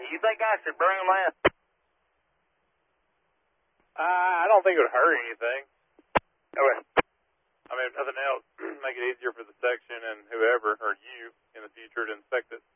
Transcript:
You think I should bring them out? I don't think it would hurt anything. Okay. I mean, if nothing else, make it easier for the section and whoever, or you, in the future to inspect it.